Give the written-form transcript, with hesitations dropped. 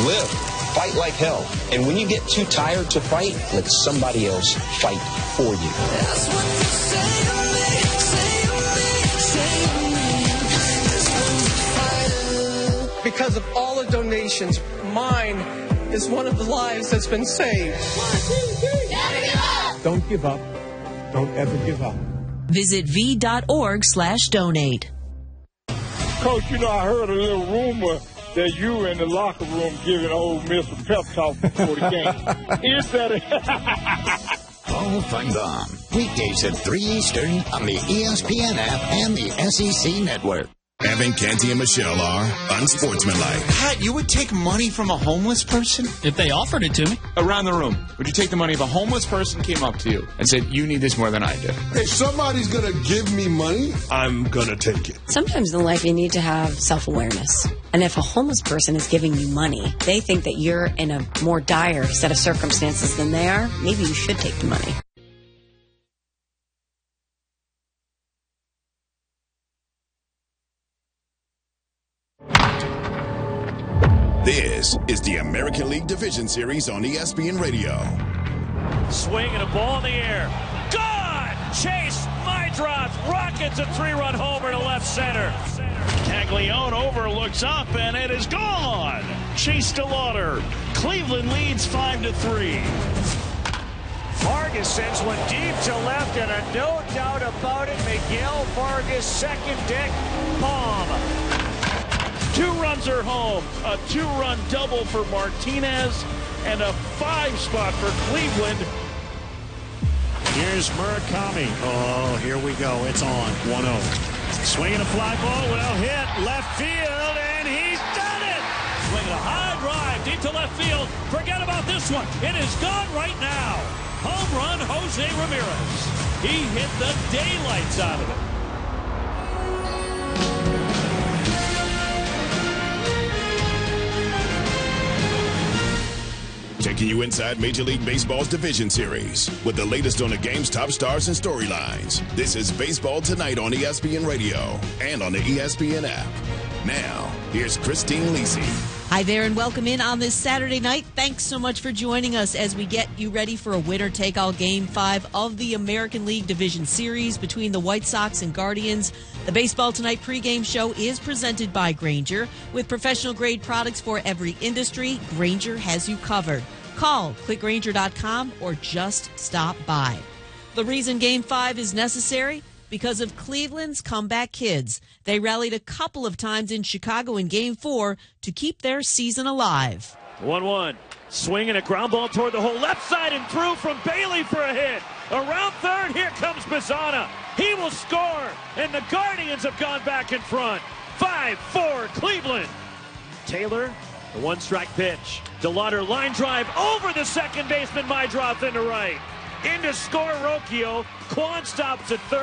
live. Fight like hell. And when you get too tired to fight, let somebody else fight for you. That's what you say to me, say to me. Because of all the donations, mine is one of the lives that's been saved. 1, 2, 3. Never give up. Don't give up. Don't ever give up. Visit v.org/donate. Coach, I heard a little rumor that you were in the locker room giving Ole Miss a pep talk before the game. Is that Paul Feinbaum. Weekdays at 3 Eastern on the ESPN app and the SEC Network. Evan, Canty, and Michelle are unsportsmanlike. Pat, you would take money from a homeless person? If they offered it to me. Around the room, would you take the money if a homeless person came up to you and said, you need this more than I do? If somebody's going to give me money, I'm going to take it. Sometimes in life you need to have self-awareness. And if a homeless person is giving you money, they think that you're in a more dire set of circumstances than they are, maybe you should take the money. This is the American League Division Series on ESPN Radio. Swing and a ball in the air. Gone! Chase Maedroth rockets a 3-run homer to left center. Taglione overlooks up and it is gone. Chase DeLauder. Cleveland leads 5-3. Vargas sends one deep to left and a no doubt about it. Miguel Vargas second deck bomb. 2 runs are home. A 2-run double for Martinez and a 5 spot for Cleveland. Here's Murakami. Oh, here we go. It's on. 1-0. Swinging a fly ball. Well hit. Left field. And he's done it. Swinging a high drive deep to left field. Forget about this one. It is gone right now. Home run, Jose Ramirez. He hit the daylights out of it. Taking you inside Major League Baseball's Division Series with the latest on the game's top stars and storylines. This is Baseball Tonight on ESPN Radio and on the ESPN app. Now, here's Christine Lisi. Hi there and welcome in on this Saturday night. Thanks so much for joining us as we get you ready for a winner-take-all Game 5 of the American League Division Series between the White Sox and Guardians. The Baseball Tonight pregame show is presented by Grainger. With professional-grade products for every industry, Grainger has you covered. Call, clickgrainger.com, or just stop by. The reason Game 5 is necessary? Because of Cleveland's comeback kids. They rallied a couple of times in Chicago in Game 4 to keep their season alive. 1-1. Swing and a ground ball toward the hole. Left side and through from Bailey for a hit. Around third, here comes Bazzana. He will score, and the Guardians have gone back in front. 5-4 Cleveland. Taylor, the one-strike pitch. DeLauder line drive over the second baseman, Maedroth into right. Into score Rocchio. Quan stops at third.